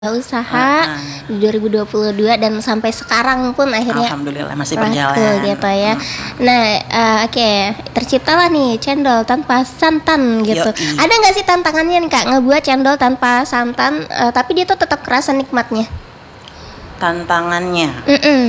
usaha di 2022 dan sampai sekarang pun akhirnya alhamdulillah masih laku berjalan gitu ya. Nah, oke, terciptalah nih cendol tanpa santan gitu. Yoi. Ada nggak sih tantangannya nih Kak ngebuat cendol tanpa santan tapi dia tuh tetap kerasa nikmatnya? Tantangannya,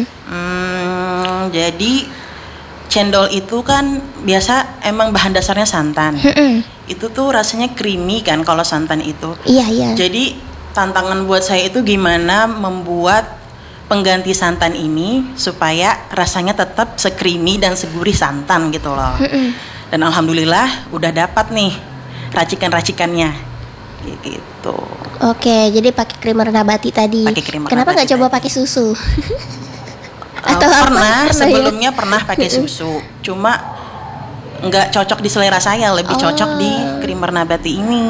jadi cendol itu kan biasa emang bahan dasarnya santan. Itu tuh rasanya creamy kan kalau santan itu. Iya. Jadi tantangan buat saya itu gimana membuat pengganti santan ini supaya rasanya tetap se-creamy dan segurih santan gitu loh. Dan alhamdulillah udah dapat nih racikan-racikannya gitu. Oke, jadi pakai creamer nabati tadi. Pakai creamer Kenapa nggak nabati coba tadi. pakai susu? Atau pernah ya? sebelumnya pernah pakai susu, cuma nggak cocok di selera saya, lebih cocok di creamer nabati ini.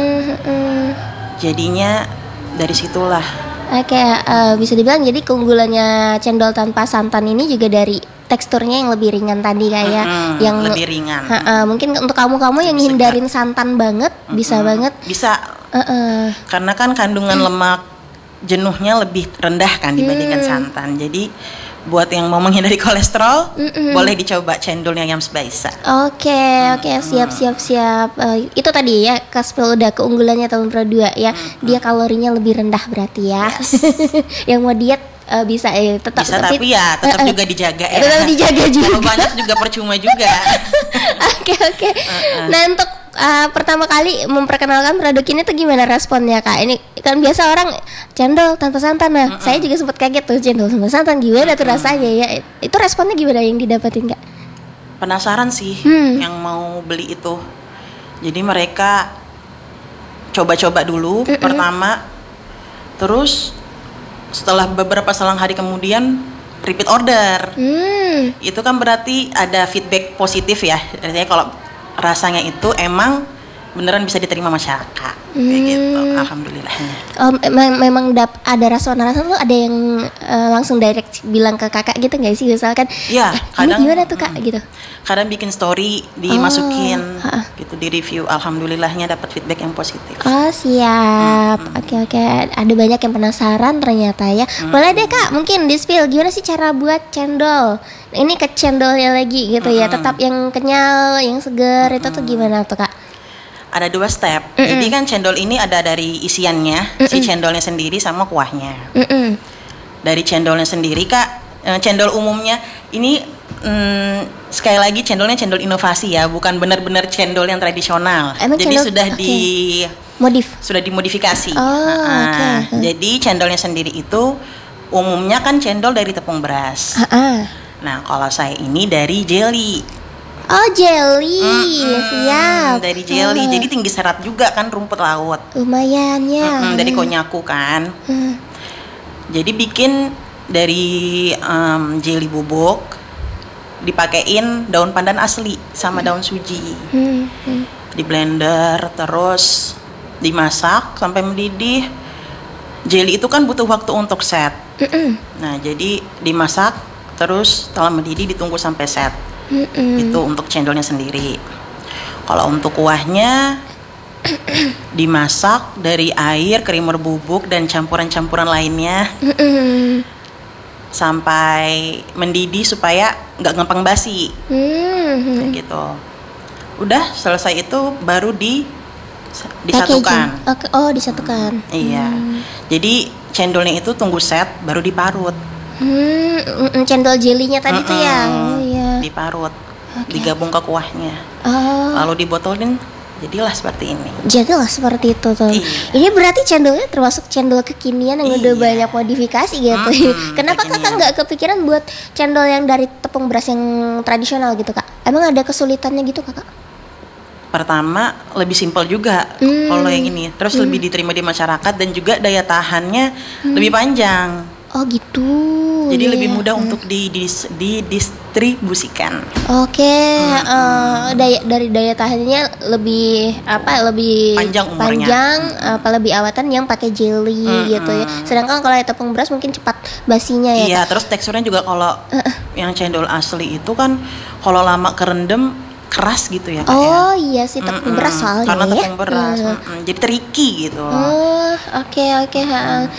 Jadinya dari situlah. Oke, bisa dibilang jadi keunggulannya cendol tanpa santan ini juga dari teksturnya yang lebih ringan tadi kayak yang lebih ringan. Mungkin untuk kamu-kamu yang hindarin santan banget bisa banget. Bisa. Karena kan kandungan lemak jenuhnya lebih rendah kan dibandingkan santan. Jadi buat yang mau menghindari kolesterol, boleh dicoba cendolnya Yams Baisa. Oke, siap. Itu tadi ya, Kaspel udah keunggulannya tahun Pro 2 ya. Dia kalorinya lebih rendah berarti ya. Yes. Yang mau diet bisa tetap bisa, tapi ya tetap juga dijaga ya. Tetap dijaga juga. Kalau banyak juga percuma juga. Oke. Nah, untuk pertama kali memperkenalkan produk ini tuh gimana responnya Kak? Ini kan biasa orang cendol tanpa santan. Nah, saya juga sempat kaget tuh cendol tanpa santan gimana tuh rasanya ya. Itu responnya gimana yang didapatin Kak? Penasaran sih yang mau beli itu. Jadi mereka coba-coba dulu pertama, terus setelah beberapa selang hari kemudian repeat order. Itu kan berarti ada feedback positif ya. Artinya kalau rasanya itu emang beneran bisa diterima masyarakat kayak gitu, alhamdulillahnya. Memang ada rasa tuh ada yang langsung direct bilang ke kakak gitu nggak sih misalkan? Iya, kadang ini gimana tuh Kak gitu. Kadang bikin story dimasukin gitu di review, alhamdulillahnya dapat feedback yang positif. Oh siap, oke. Ada banyak yang penasaran ternyata ya. Boleh deh Kak, mungkin di spill gimana sih cara buat cendol? Ini ke cendolnya lagi gitu ya, tetap yang kenyal, yang segar itu tuh gimana tuh Kak? Ada 2 step. Jadi kan cendol ini ada dari isiannya, si cendolnya sendiri sama kuahnya. Dari cendolnya sendiri Kak, cendol umumnya ini sekali lagi cendolnya cendol inovasi ya, bukan benar-benar cendol yang tradisional. Emang jadi cendol, sudah dimodifikasi. Okay. Jadi cendolnya sendiri itu umumnya kan cendol dari tepung beras. Nah, kalau saya ini dari jelly. Oh jelly, siap. Dari jelly, jadi tinggi serat juga kan rumput laut. Lumayan ya. Dari konyaku kan. Jadi bikin dari jelly bubuk, dipakein daun pandan asli sama daun suji. Di blender terus dimasak sampai mendidih. Jelly itu kan butuh waktu untuk set. Nah jadi dimasak terus setelah mendidih ditunggu sampai set. Itu untuk cendolnya sendiri. Kalau untuk kuahnya dimasak dari air, creamer bubuk dan campuran-campuran lainnya sampai mendidih supaya nggak gampang basi. Kayak gitu. Udah selesai itu baru disatukan. Disatukan. Iya. Jadi cendolnya itu tunggu set baru diparut. Cendol jelinya tadi tuh ya. Diparut, digabung ke kuahnya, lalu dibotolin, jadilah seperti ini. Jadilah seperti itu tuh. Iya. Ini berarti cendolnya termasuk cendol kekinian yang udah banyak modifikasi gitu. Kenapa kekinian. Kakak nggak kepikiran buat cendol yang dari tepung beras yang tradisional gitu Kak? Emang ada kesulitannya gitu Kakak? Pertama lebih simpel juga kalau yang ini, terus lebih diterima di masyarakat dan juga daya tahannya lebih panjang. Oh gitu. Jadi lebih mudah untuk didistribusikan. Oke, dari daya tahannya lebih panjang umurnya. lebih awatan yang pakai jelly gitu ya. Sedangkan kalau tepung beras mungkin cepat basinya ya. Iya, terus teksturnya juga kalau yang cendol asli itu kan kalau lama kerendam keras gitu ya Kak ya. Oh iya sih, tepung beras soalnya Karena ya. tepung beras, jadi tricky gitu loh. Oh, oke. Ha.